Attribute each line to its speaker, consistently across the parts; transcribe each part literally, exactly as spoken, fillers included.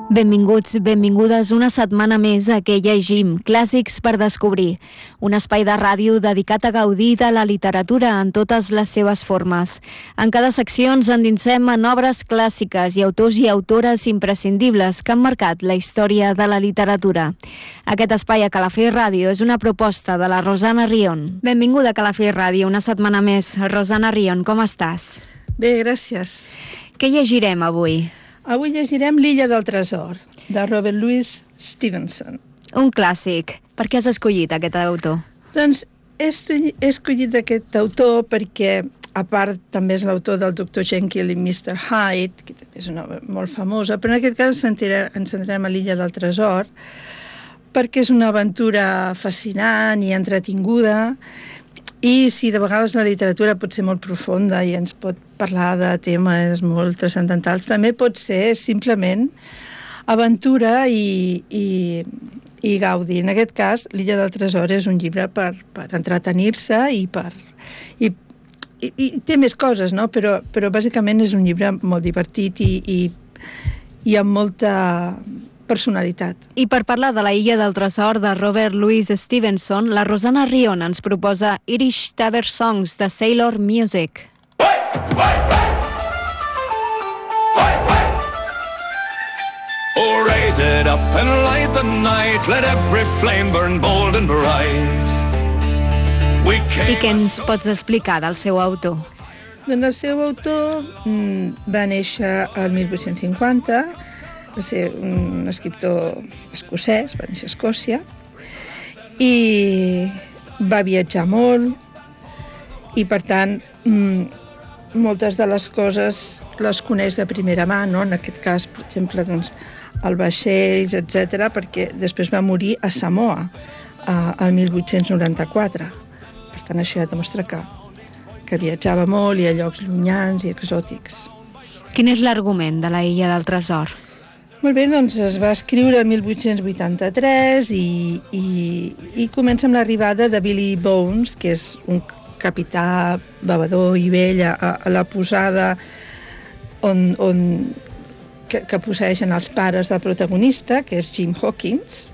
Speaker 1: Benvinguts, benvingudes una setmana més a Què llegim, clàssics per descobrir. Un espai de ràdio dedicat a gaudir de la literatura en totes les seves formes. En cada secció ens endinsem en obres clàssiques i autors i autores imprescindibles que han marcat la història de la literatura. Aquest espai a Calafell Ràdio és una proposta de la Rosana Rion. Benvinguda a Calafell Ràdio una setmana més. Rosana Rion, com estàs?
Speaker 2: Bé, gràcies.
Speaker 1: Què llegirem avui?
Speaker 2: Avui llegirem L'illa del tresor, de Robert Louis Stevenson.
Speaker 1: Un clàssic. Per què has escollit aquest autor?
Speaker 2: Doncs he escollit aquest autor perquè, a part, també és l'autor del doctor Jekyll i mister Hyde, que també és una obra molt famosa, però en aquest cas ens centrem a L'illa del tresor, perquè és una aventura fascinant i entretinguda, i si de vegades la literatura pot ser molt profunda i ens pot parlar de temes molt transcendentals, també pot ser simplement aventura i, i, i gaudi. En aquest cas, L'illa del tresor és un llibre per, per entretenir-se i per... I, i, i té més coses, no? Però, però bàsicament és un llibre molt divertit i, i, i amb molta personalitat.
Speaker 1: I per parlar de La illa del tresor de Robert Louis Stevenson, la Rosana Rion ens proposa Irish Tabor Songs de Sailor Music.
Speaker 3: Oh, raise it up and light the night, let every flame burn bold and bright. We came...
Speaker 1: I què ens pots explicar del seu autor?
Speaker 2: Doncs el seu autor mm, va néixer al mil vuit-cents cinquanta, va ser un escriptor escocès, va néixer a Escòcia, i va viatjar molt, i per tant moltes de les coses les coneix de primera mà, no? En aquest cas, per exemple, doncs, el vaixells, etcètera, perquè després va morir a Samoa al mil vuit-cents noranta-quatre. Per tant, això ja demostra que, que viatjava molt i a llocs llunyans i exòtics.
Speaker 1: Quin és l'argument de La illa del tresor?
Speaker 2: Molt bé, doncs es va escriure el mil vuit-cents vuitanta-tres i, i, i comença amb l'arribada de Billy Bones, que és un capità bevedor i vell a, a la posada on, on, que, que posseeixen els pares del protagonista, que és Jim Hawkins,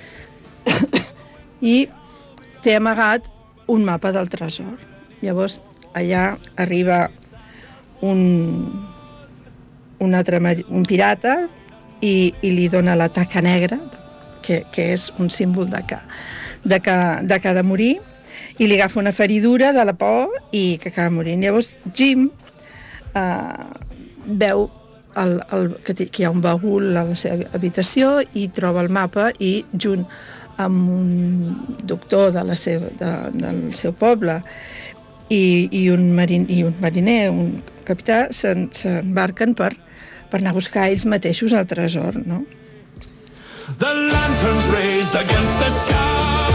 Speaker 2: i té amagat un mapa del tresor. Llavors, allà arriba un, un, altre, un pirata i, i li dona la taca negra, que, que és un símbol de que, de, que, de que ha de morir, i li agafa una feridura de la por i que acaba morint. Llavors Jim eh, veu el, el, que, que hi ha un bagul a la seva habitació i troba el mapa i junt amb un doctor de la seva, de, del seu poble i, i, un, marin, i un mariner, un capità, s'embarquen per, per anar a buscar ells mateixos el tresor, no?
Speaker 3: The lanterns raised against the sky.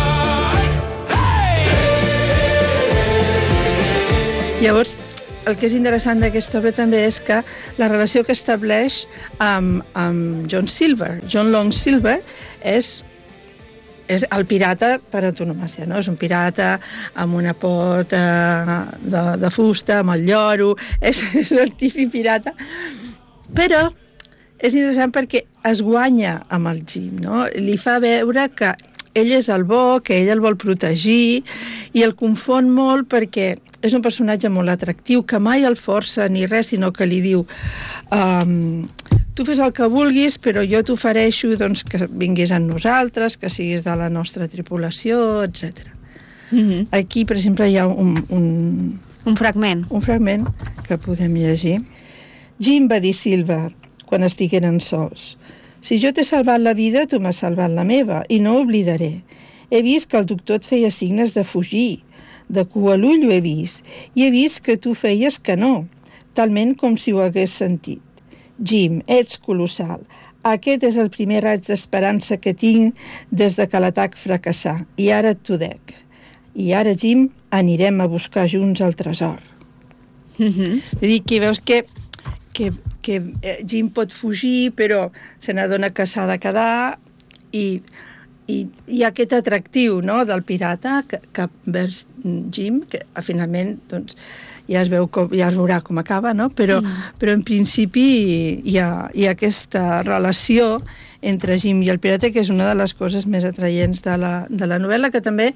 Speaker 2: Llavors, el que és interessant d'aquesta obra també és que la relació que estableix amb, amb John Silver. John Long Silver és, és el pirata per antonomàsia, no? És un pirata amb una pota de, de fusta, amb el lloro, és, és el típic pirata. Però és interessant perquè es guanya amb el Jim, no? Li fa veure que ell és el bo, que ell el vol protegir, i el confon molt perquè és un personatge molt atractiu, que mai el força ni res, sinó que li diu um, tu fes el que vulguis, però jo t'ofereixo doncs, que vinguis amb nosaltres, que siguis de la nostra tripulació, etcètera. Mm-hmm. Aquí, per exemple, hi ha un, un,
Speaker 1: un fragment.
Speaker 2: Un fragment que podem llegir. Jim va dir Silver, quan estigueren sols, si jo t'he salvat la vida, tu m'has salvat la meva, i no ho oblidaré. He vist que el doctor et feia signes de fugir, de cua a l'ull ho he vist, i he vist que tu feies que no, talment com si ho hagués sentit. Jim, ets colossal. Aquest és el primer raig d'esperança que tinc des de que l'atac fracassà, i ara t'ho dec. I ara, Jim, anirem a buscar junts el tresor. Mm-hmm. És a dir, que veus que, que, que Jim pot fugir, però se n'adona que s'ha de quedar, i i hi ha aquest atractiu, no?, del pirata que, que vers Jim, que finalment doncs, ja es veu com, ja es veurà com acaba, no? Però, mm. però en principi hi ha, hi ha aquesta relació entre Jim i el pirata, que és una de les coses més atraients de la, de la novel·la, que també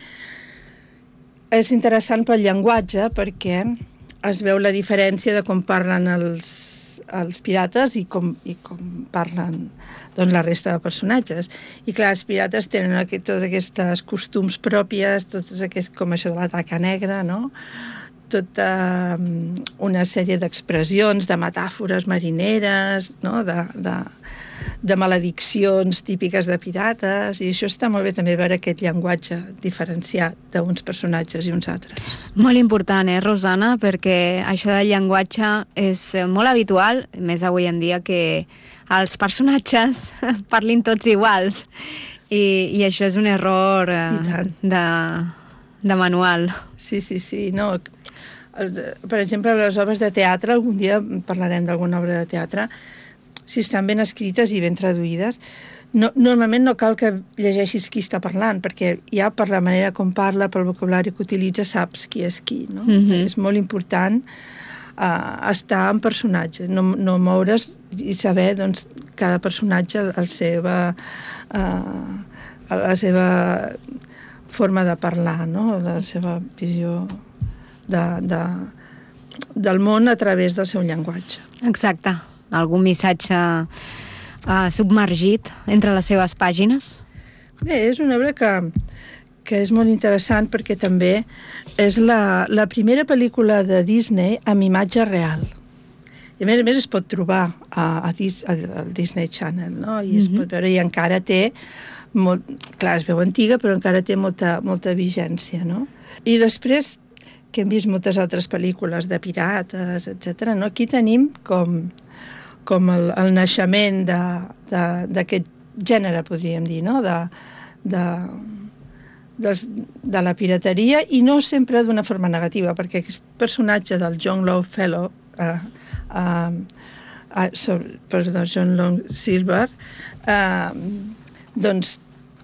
Speaker 2: és interessant pel llenguatge, perquè es veu la diferència de com parlen els, els pirates i com, i com parlen doncs, la resta de personatges. I clar, els pirates tenen aquest, totes aquestes costums pròpies, totes aquest, com això de la taca negra, no? Tota um, una sèrie d'expressions, de metàfores marineres, no? de, de, de malediccions típiques de pirates, i això està molt bé també veure aquest llenguatge diferenciat d'uns personatges i uns altres.
Speaker 1: Molt important, eh, Rosana? Perquè això del llenguatge és molt habitual, més avui en dia, que els personatges parlin tots iguals, i, i això és un error eh, de, de manual.
Speaker 2: Sí, sí, sí, no... Per exemple, les obres de teatre, algun dia parlarem d'alguna obra de teatre, si estan ben escrites i ben traduïdes, no, normalment no cal que llegeixis qui està parlant, perquè ja per la manera com parla, pel vocabulari que utilitza, saps qui és qui, no? Mm-hmm. És molt important uh, estar en personatge, no, no moure's i saber, doncs, cada personatge el, el seva, uh, la seva forma de parlar, no? La seva visió de, de, del món a través del seu llenguatge.
Speaker 1: Exacte. Algun missatge uh, submergit entre les seves pàgines?
Speaker 2: Bé, és una obra que, que és molt interessant perquè també és la, la primera pel·lícula de Disney amb imatge real. I a més a més es pot trobar a, a, Dis, a, a Disney Channel, no? I es mm-hmm. pot veure, i encara té molt, clar, es veu antiga, però encara té molta, molta vigència, no? I després, que hem vist moltes altres pel·lícules de pirates, etcètera, no? Aquí tenim com, com el, el naixement d'aquest gènere, podríem dir, no? De, de, de, de la pirateria, i no sempre d'una forma negativa, perquè aquest personatge del John Longfellow, eh, eh, eh, sobre, perdó, John Longsilver, eh, doncs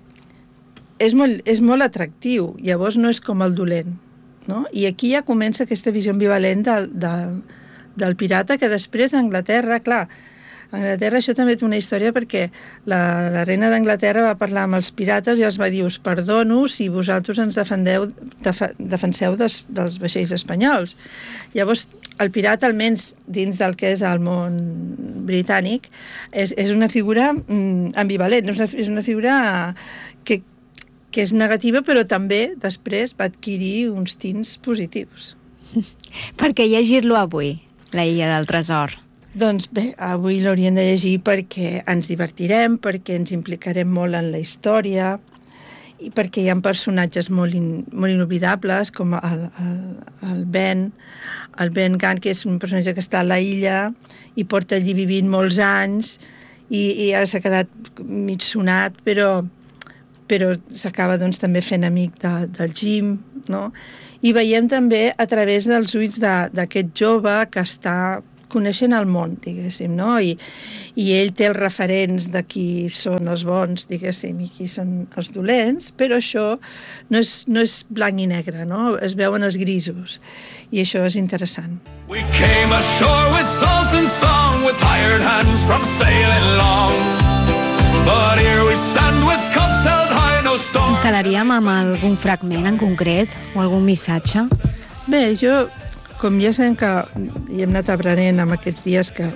Speaker 2: és molt, és molt atractiu, llavors no és com el dolent, no? I aquí ja comença aquesta visió ambivalent del, del, del pirata, que després a Anglaterra, clar, a Anglaterra això també té una història, perquè la, la reina d'Anglaterra va parlar amb els pirates i els va dir: us perdono si vosaltres ens defendeu, def, defenseu des, dels vaixells espanyols. Llavors, el pirata, almenys dins del que és el món britànic, és, és una figura mm, ambivalent, és una, és una figura que que és negativa, però també després va adquirir uns tints positius.
Speaker 1: Per què llegir-lo avui, La illa del tresor?
Speaker 2: Doncs bé, avui l'hauríem de llegir perquè ens divertirem, perquè ens implicarem molt en la història, i perquè hi ha personatges molt, in, molt inoblidables, com el, el, el Ben, el Ben Gunn, que és un personatge que està a la illa i porta allí vivint molts anys, i, i ja s'ha quedat mig sonat, però... però s'acaba doncs, també fent amic de, del Jim, no? I veiem també a través dels ulls d'aquest jove que està coneixent el món, diguéssim, no? I, i ell té els referents de qui són els bons, diguéssim, i qui són els dolents, però això no és, no és blanc i negre, no? Es veuen els grisos, i això és interessant.
Speaker 3: We came ashore with salt and song, with tired hands from sailing long, but here we stand with cups held high, no storm.
Speaker 1: Ens quedaríem amb algun fragment en concret o algun missatge?
Speaker 2: Bé, jo, com ja sabem que hi hem anat aprenent amb aquests dies que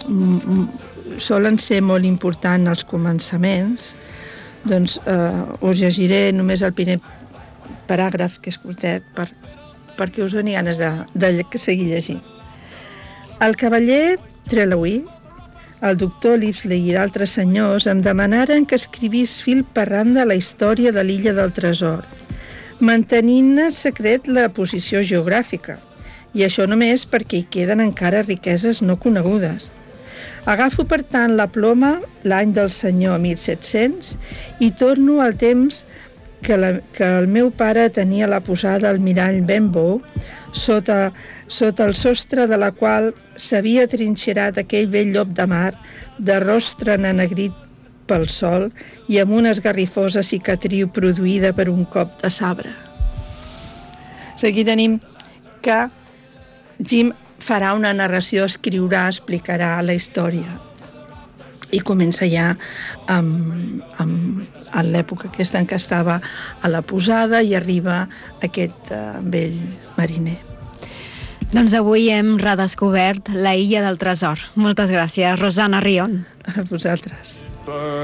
Speaker 2: solen ser molt importants els començaments, doncs eh, us llegiré només el primer paràgraf, que és curtet, per, perquè us doni ganes de, de seguir llegint. El cavaller Trelawney, el doctor Livesey i d'altres senyors em demanaren que escrivís fil per randa la història de l'illa del tresor, mantenint-ne secret la posició geogràfica, i això només perquè hi queden encara riqueses no conegudes. Agafo, per tant, la ploma l'any del senyor mil set-cents i torno al temps que, la, que el meu pare tenia la posada al mirall Benbow, sota, sota el sostre de la qual s'havia trinxerat aquell vell llop de mar, de rostre enegrit pel sol i amb una esgarrifosa cicatriu produïda per un cop de sabre. Aquí tenim que Jim farà una narració, escriurà, explicarà la història i comença ja amb, amb, en l'època aquesta en què estava a la posada i arriba aquest uh, vell mariner.
Speaker 1: Doncs avui hem redescobert la Illa del Tresor. Moltes gràcies, Rosana Rion.
Speaker 2: A vosaltres.